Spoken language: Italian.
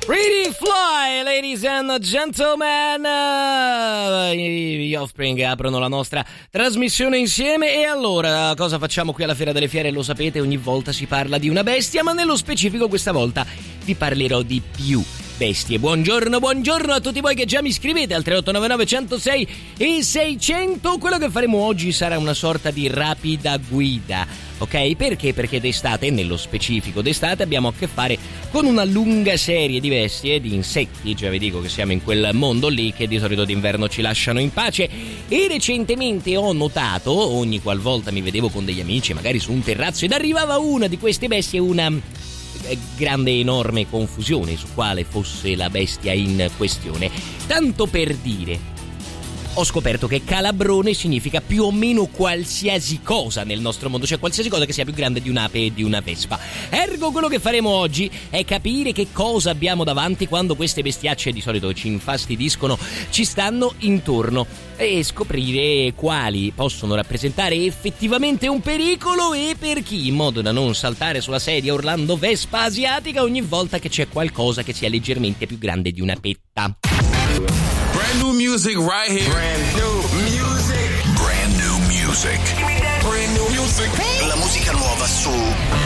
Pretty Fly, ladies and gentlemen, gli Offspring aprono la nostra trasmissione insieme. E allora, cosa facciamo qui alla Fiera delle Fiere? Lo sapete, ogni volta si parla di una bestia, ma nello specifico questa volta vi parlerò di più bestie. Buongiorno a tutti voi che già mi scrivete al 3899 106 e 600. Quello che faremo oggi sarà una sorta di rapida guida, ok? Perché? Perché d'estate, nello specifico d'estate, abbiamo a che fare con una lunga serie di bestie, di insetti, cioè vi dico che siamo in quel mondo lì che di solito d'inverno ci lasciano in pace. E recentemente ho notato, ogni qualvolta mi vedevo con degli amici, magari su un terrazzo, ed arrivava una di queste bestie, una grande enorme confusione su quale fosse la bestia in questione. Tanto per dire, ho scoperto che calabrone significa più o meno qualsiasi cosa nel nostro mondo, cioè qualsiasi cosa che sia più grande di un'ape e di una vespa. Ergo, quello che faremo oggi è capire che cosa abbiamo davanti quando queste bestiacce, di solito ci infastidiscono, ci stanno intorno, e scoprire quali possono rappresentare effettivamente un pericolo e per chi, in modo da non saltare sulla sedia urlando vespa asiatica ogni volta che c'è qualcosa che sia leggermente più grande di una petta. Brand new music right here. Brand new music. Brand new music. Brand new music. La musica nuova su